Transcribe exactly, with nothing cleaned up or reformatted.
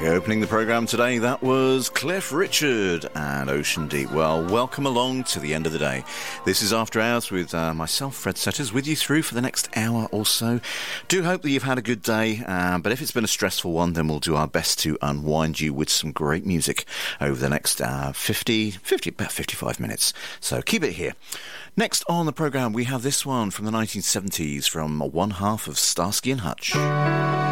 Opening the programme today, that was Cliff Richard and Ocean Deep. Well, welcome along to the end of the day. This is After Hours with uh, myself, Fred Setters, with you through for the next hour or so. Do hope that you've had a good day, uh, but if it's been a stressful one, then we'll do our best to unwind you with some great music over the next uh, fifty, fifty, about fifty-five minutes. So keep it here. Next on the programme, we have this one from the nineteen seventies from one half of Starsky and Hutch.